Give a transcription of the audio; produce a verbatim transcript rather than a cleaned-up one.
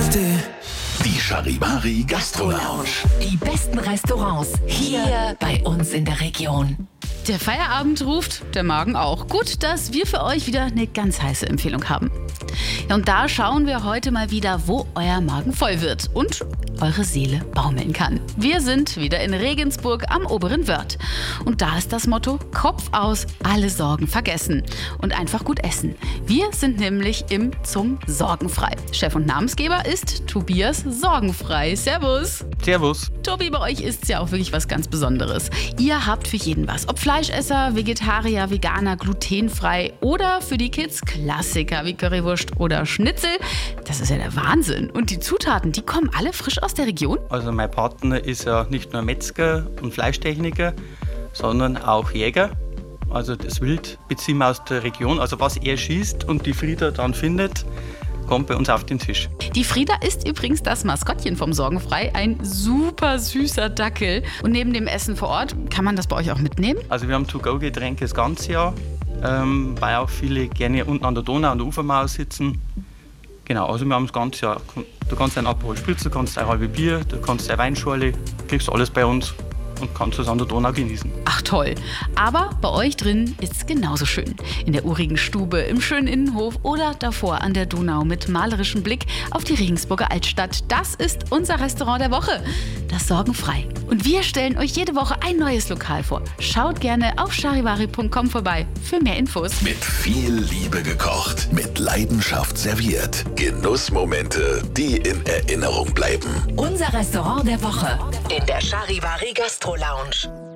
Die Charivari Gastro Lounge. Die besten Restaurants hier bei uns in der Region. Der Feierabend ruft, der Magen auch. Gut, dass wir für euch wieder eine ganz heiße Empfehlung haben. Ja, und da schauen wir heute mal wieder, wo euer Magen voll wird und eure Seele baumeln kann. Wir sind wieder in Regensburg am Oberen Wörth. Und da ist das Motto: Kopf aus, alle Sorgen vergessen und einfach gut essen. Wir sind nämlich im Zum Sorgenfrei. Chef und Namensgeber ist Tobias Sorgenfrei. Servus. Servus. Tobi, bei euch ist es ja auch wirklich was ganz Besonderes. Ihr habt für jeden was. Ob Fleischesser, Vegetarier, Veganer, glutenfrei oder für die Kids Klassiker wie Currywurst oder Schnitzel. Das ist ja der Wahnsinn. Und die Zutaten, die kommen alle frisch aus der Region? Also mein Partner ist ja nicht nur Metzger und Fleischtechniker, sondern auch Jäger. Also das Wild beziehen wir aus der Region. Also was er schießt und die Frieda dann findet, kommt bei uns auf den Tisch. Die Frieda ist übrigens das Maskottchen vom Sorgenfrei, ein super süßer Dackel. Und neben dem Essen vor Ort, kann man das bei euch auch mitnehmen? Also wir haben To-Go-Getränke das ganze Jahr, ähm, weil auch viele gerne unten an der Donau, an der Ufermauer sitzen. Genau, also wir haben das ganze Jahr. Du kannst einen Aperol Spritz, du kannst eine halbe Bier, du kannst eine Weinschorle, kriegst alles bei uns und kannst es an der Donau genießen. Ach toll. Aber bei euch drin ist es genauso schön. In der urigen Stube, im schönen Innenhof oder davor an der Donau mit malerischem Blick auf die Regensburger Altstadt. Das ist unser Restaurant der Woche, das Sorgenfrei. Und wir stellen euch jede Woche ein neues Lokal vor. Schaut gerne auf charivari punkt com vorbei für mehr Infos. Mit viel Liebe gekocht, mit Leidenschaft serviert. Genussmomente, die in Erinnerung bleiben. Unser Restaurant der Woche in der Charivari Gastro Lounge.